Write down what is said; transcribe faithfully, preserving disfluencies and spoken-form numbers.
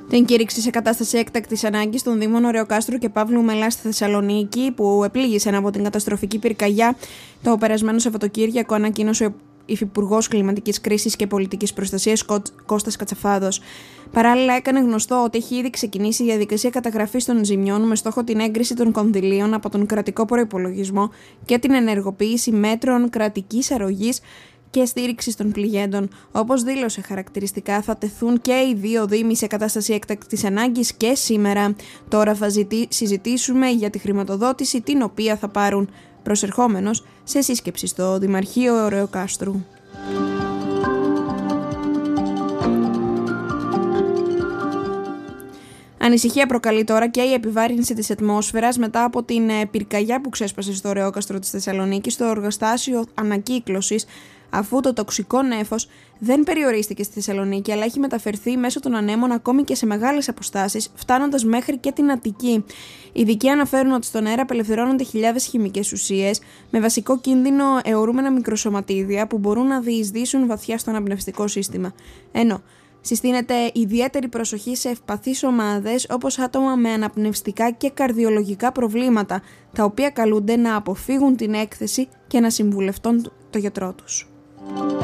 Την κήρυξη σε κατάσταση έκτακτης ανάγκης των Δήμων Ωρεοκάστρου και Παύλου Μελά στη Θεσσαλονίκη, που επλήγησαν από την καταστροφική πυρκαγιά το περασμένο Σαββατοκύριακο, ανακοίνωσε ο Υφυπουργός Κλιματικής Κρίσης και Πολιτικής Προστασίας Κώστας Κατσαφάδος. Παράλληλα, έκανε γνωστό ότι έχει ήδη ξεκινήσει η διαδικασία καταγραφής των ζημιών με στόχο την έγκριση των κονδυλίων από τον κρατικό προϋπολογισμό και την ενεργοποίηση μέτρων κρατικής αρρωγής και στήριξη των πληγέντων. Όπως δήλωσε χαρακτηριστικά, θα τεθούν και οι δύο Δήμοι σε κατάσταση έκτακτης ανάγκης και σήμερα. Τώρα θα συζητήσουμε για τη χρηματοδότηση, την οποία θα πάρουν, προσερχόμενος σε σύσκεψη στο Δημαρχείο Ωρεοκάστρου. Ανησυχία προκαλεί τώρα και η επιβάρυνση της ατμόσφαιρας μετά από την πυρκαγιά που ξέσπασε στο Ωρεόκαστρο της Θεσσαλονίκης, στο εργοστάσιο ανακύκλωσης, αφού το τοξικό νέφος δεν περιορίστηκε στη Θεσσαλονίκη, αλλά έχει μεταφερθεί μέσω των ανέμων ακόμη και σε μεγάλες αποστάσεις, φτάνοντας μέχρι και την Αττική. Οι ειδικοί αναφέρουν ότι στον αέρα απελευθερώνονται χιλιάδες χημικές ουσίες, με βασικό κίνδυνο αιωρούμενα μικροσωματίδια που μπορούν να διεισδύσουν βαθιά στο αναπνευστικό σύστημα. Ενώ συστήνεται ιδιαίτερη προσοχή σε ευπαθείς ομάδες, όπως άτομα με αναπνευστικά και καρδιολογικά προβλήματα, τα οποία καλούνται να αποφύγουν την έκθεση και να συμβουλευτούν το γιατρό τους.